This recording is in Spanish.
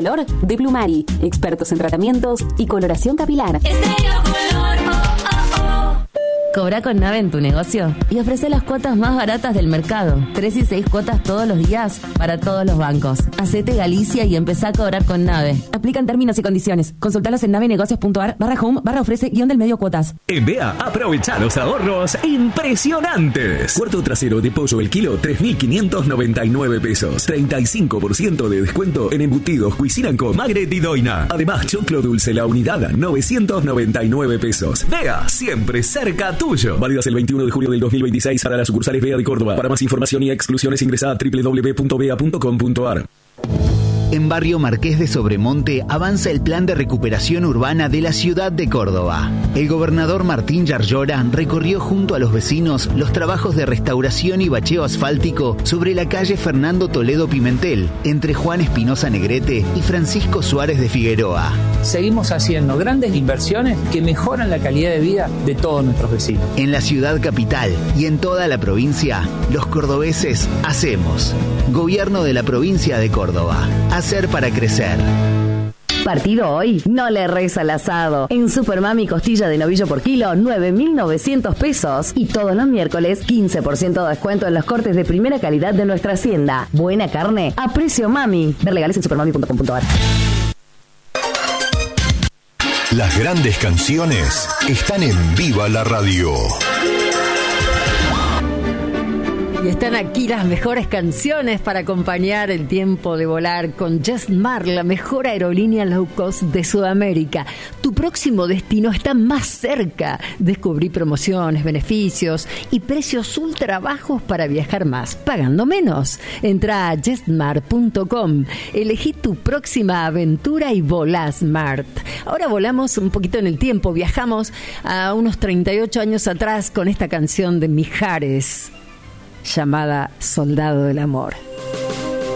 color de Plumari, expertos en tratamientos y coloración capilar. Cobra con Nave en tu negocio y ofrece las cuotas más baratas del mercado. 3 y 6 cuotas todos los días para todos los bancos. Hacete Galicia y empezá a cobrar con Nave. Aplican términos y condiciones. Consultalos en navenegocios.ar/home/ofrece_medio cuotas. En BEA, aprovecha los ahorros impresionantes. Cuarto trasero de pollo el kilo, 3.599 pesos. 35% de descuento en embutidos Cuisinanco, Magret y Doina. Además, choclo dulce la unidad, 999 pesos. BEA, siempre cerca tuyo. Válidas el 21 de julio del 2026 para las sucursales BEA de Córdoba. Para más información y exclusiones ingresa a www.bea.com.ar. En Barrio Marqués de Sobremonte avanza el plan de recuperación urbana de la ciudad de Córdoba. El gobernador Martín Yarlora recorrió junto a los vecinos los trabajos de restauración y bacheo asfáltico sobre la calle Fernando Toledo Pimentel, entre Juan Espinosa Negrete y Francisco Suárez de Figueroa. Seguimos haciendo grandes inversiones que mejoran la calidad de vida de todos nuestros vecinos. En la ciudad capital y en toda la provincia, los cordobeses hacemos. Gobierno de la provincia de Córdoba. Hacer para crecer. Partido hoy, no le erres al asado. En Supermami costilla de novillo por kilo, 9.900 pesos. Y todos los miércoles, 15% de descuento en los cortes de primera calidad de nuestra hacienda. Buena carne a precio mami. Ver legales en supermami.com.ar. Las grandes canciones están en Viva la Radio. Y están aquí las mejores canciones para acompañar el tiempo de volar con JetSmart, la mejor aerolínea low cost de Sudamérica. Tu próximo destino está más cerca. Descubrí promociones, beneficios y precios ultra bajos para viajar más, pagando menos. Entra a JetSmart.com, elegí tu próxima aventura y volá Smart. Ahora volamos un poquito en el tiempo, viajamos a unos 38 años atrás con esta canción de Mijares, llamada Soldado del Amor.